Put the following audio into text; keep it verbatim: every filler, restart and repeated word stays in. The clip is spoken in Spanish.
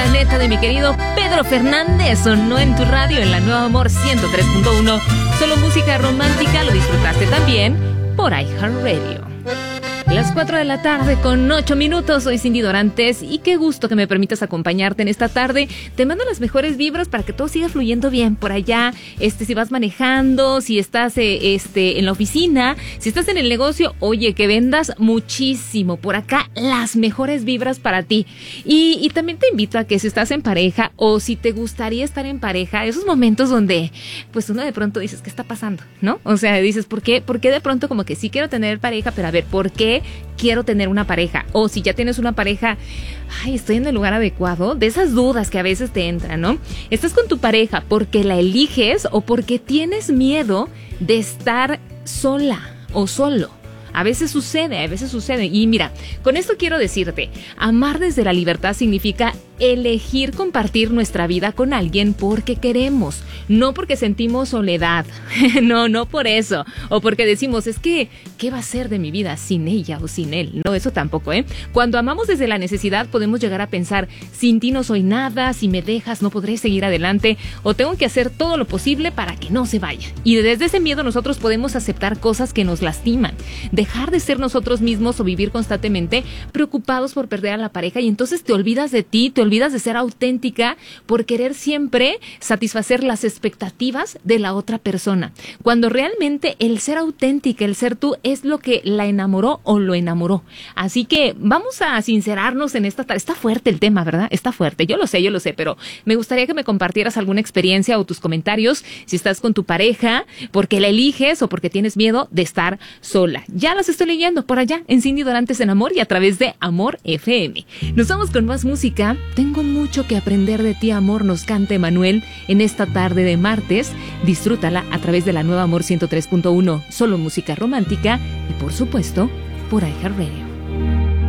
Planeta de mi querido Pedro Fernández. Sonó en tu radio en la Nueva Amor ciento tres punto uno. Solo música romántica, lo disfrutaste también por iHeartRadio. Las cuatro de la tarde con ocho minutos, soy Cindy Dorantes y qué gusto que me permitas acompañarte en esta tarde. Te mando las mejores vibras para que todo siga fluyendo bien por allá, este, si vas manejando, si estás eh, este, en la oficina, si estás en el negocio, oye, que vendas muchísimo. Por acá las mejores vibras para ti. Y, y también te invito a que si estás en pareja o si te gustaría estar en pareja, esos momentos donde pues uno de pronto dices, ¿qué está pasando? ¿No? O sea, dices, ¿por qué? ¿Por qué de pronto como que sí quiero tener pareja, pero a ver, ¿por qué quiero tener una pareja? O si ya tienes una pareja, ay, estoy en el lugar adecuado. De esas dudas que a veces te entran, ¿no? Estás con tu pareja porque la eliges o porque tienes miedo de estar sola o solo. A veces sucede, a veces sucede. Y mira, con esto quiero decirte, amar desde la libertad significa elegir compartir nuestra vida con alguien porque queremos, no porque sentimos soledad. No, no por eso. O porque decimos, es que, ¿qué va a ser de mi vida sin ella o sin él? No, eso tampoco, ¿eh? Cuando amamos desde la necesidad podemos llegar a pensar, sin ti no soy nada, si me dejas no podré seguir adelante, o tengo que hacer todo lo posible para que no se vaya. Y desde ese miedo nosotros podemos aceptar cosas que nos lastiman, dejar de ser nosotros mismos o vivir constantemente preocupados por perder a la pareja, y entonces te olvidas de ti, te olvidas de ser auténtica por querer siempre satisfacer las expectativas de la otra persona, cuando realmente el ser auténtica, el ser tú es lo que la enamoró o lo enamoró. Así que vamos a sincerarnos en esta tarde. Está fuerte el tema, ¿verdad? Está fuerte, yo lo sé, yo lo sé, pero me gustaría que me compartieras alguna experiencia o tus comentarios si estás con tu pareja, porque la eliges o porque tienes miedo de estar sola. Ya las estoy leyendo por allá en Cindy Dorantes en Amor y a través de Amor F M. Nos vamos con más música. Tengo mucho que aprender de ti, amor, nos canta Emanuel en esta tarde de martes. Disfrútala a través de la Nueva Amor ciento tres punto uno, solo música romántica y por supuesto por iHeartRadio.